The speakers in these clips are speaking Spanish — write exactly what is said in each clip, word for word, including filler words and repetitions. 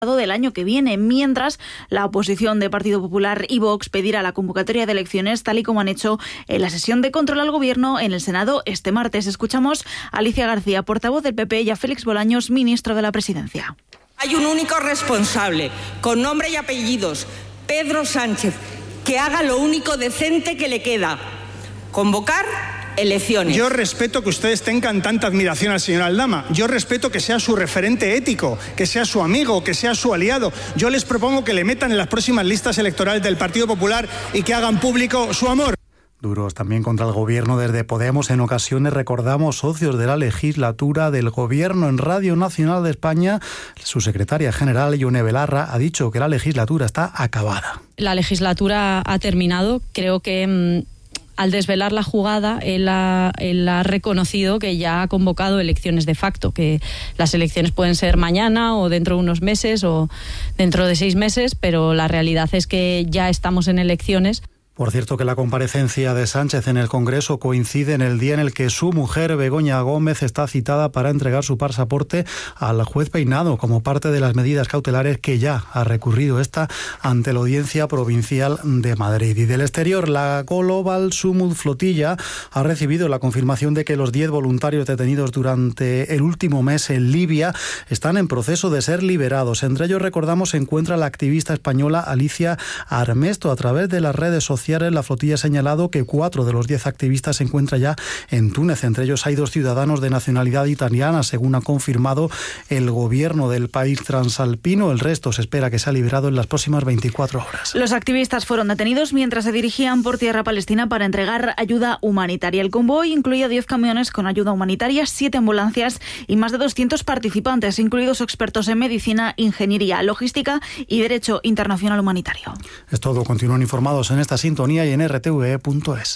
del año que viene, mientras la oposición de Partido Popular y Vox pedirá la convocatoria de elecciones tal y como han hecho en la sesión de control al Gobierno en el Senado este martes. Escuchamos a Alicia García, portavoz del P P, y a Félix Bolaños, ministro de la Presidencia. Hay un único responsable, con nombre y apellidos, Pedro Sánchez, que haga lo único decente que le queda: convocar elecciones. Yo respeto que ustedes tengan tanta admiración al señor Aldama. Yo respeto que sea su referente ético, que sea su amigo, que sea su aliado. Yo les propongo que le metan en las próximas listas electorales del Partido Popular y que hagan público su amor. Duros también contra el Gobierno desde Podemos. En ocasiones recordamos socios de la legislatura del Gobierno. En Radio Nacional de España, su secretaria general, Ione Belarra, ha dicho que la legislatura está acabada. La legislatura ha terminado. Creo que mmm, al desvelar la jugada, él ha, él ha reconocido que ya ha convocado elecciones de facto, que las elecciones pueden ser mañana o dentro de unos meses o dentro de seis meses, pero la realidad es que ya estamos en elecciones. Por cierto, que la comparecencia de Sánchez en el Congreso coincide en el día en el que su mujer, Begoña Gómez, está citada para entregar su pasaporte al juez Peinado como parte de las medidas cautelares que ya ha recurrido esta ante la Audiencia Provincial de Madrid. Y del exterior, la Global Sumud Flotilla ha recibido la confirmación de que los diez voluntarios detenidos durante el último mes en Libia están en proceso de ser liberados. Entre ellos, recordamos, se encuentra la activista española Alicia Armesto. A través de las redes sociales, la flotilla ha señalado que cuatro de los diez activistas se encuentran ya en Túnez. Entre ellos hay dos ciudadanos de nacionalidad italiana, según ha confirmado el gobierno del país transalpino. El resto se espera que sea liberado en las próximas veinticuatro horas. Los activistas fueron detenidos mientras se dirigían por tierra palestina para entregar ayuda humanitaria. El convoy incluía diez camiones con ayuda humanitaria, siete ambulancias y más de doscientos participantes, incluidos expertos en medicina, ingeniería, logística y derecho internacional humanitario. Es todo. Continúan informados en esta sintonía y en r t v e punto es.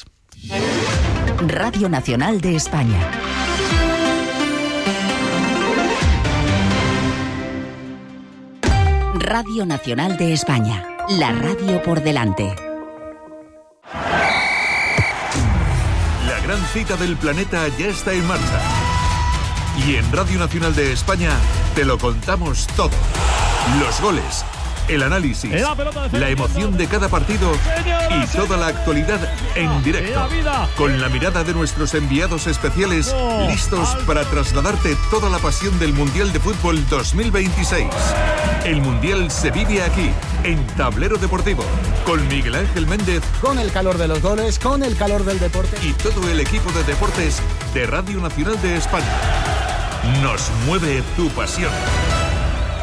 Radio Nacional de España. Radio Nacional de España. La radio por delante. La gran cita del planeta ya está en marcha. Y en Radio Nacional de España te lo contamos todo. Los goles, el análisis, la emoción de cada partido y toda la actualidad en directo, con la mirada de nuestros enviados especiales, listos para trasladarte toda la pasión del Mundial de Fútbol dos mil veintiséis. El Mundial se vive aquí, en Tablero Deportivo, con Miguel Ángel Méndez, con el calor de los goles, con el calor del deporte y todo el equipo de deportes de Radio Nacional de España. Nos mueve tu pasión.